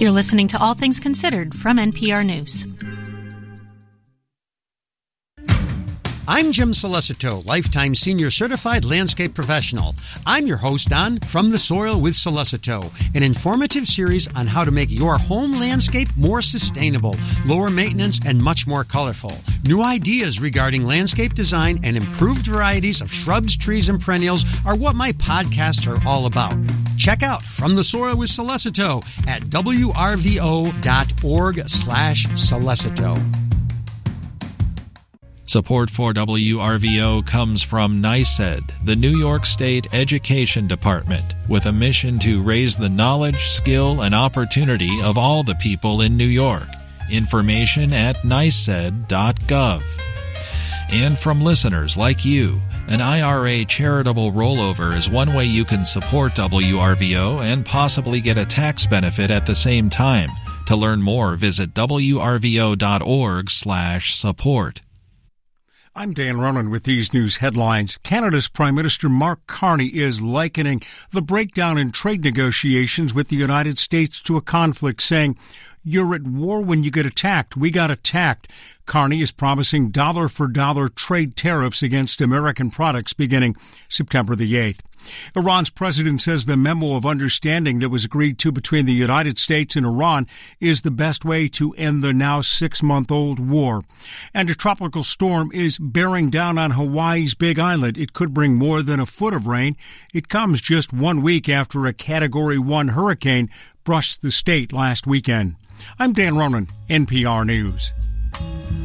You're listening to All Things Considered from NPR News. I'm Jim Solicito, Lifetime Senior Certified Landscape Professional. I'm your host on From the Soil with Solicito, an informative series on how to make your home landscape more sustainable, lower maintenance, and much more colorful. New ideas regarding landscape design and improved varieties of shrubs, trees, and perennials are what my podcasts are all about. Check out From the Soil with Solicito at wrvo.org/Solicito. Support for WRVO comes from NYSED, the New York State Education Department, with a mission to raise the knowledge, skill, and opportunity of all the people in New York. Information at nysed.gov. And from listeners like you, an IRA charitable rollover is one way you can support WRVO and possibly get a tax benefit at the same time. To learn more, visit wrvo.org/support. I'm Dan Ronan with these news headlines. Canada's Prime Minister Mark Carney is likening the breakdown in trade negotiations with the United States to a conflict, saying, "You're at war when you get attacked. We got attacked." Carney is promising dollar-for-dollar trade tariffs against American products beginning September the 8th. Iran's president says the memo of understanding that was agreed to between the United States and Iran is the best way to end the now 6-month-old war. And a tropical storm is bearing down on Hawaii's Big Island. It could bring more than a foot of rain. It comes just 1 week after a Category 1 hurricane brushed the state last weekend. I'm Dan Ronan, NPR News.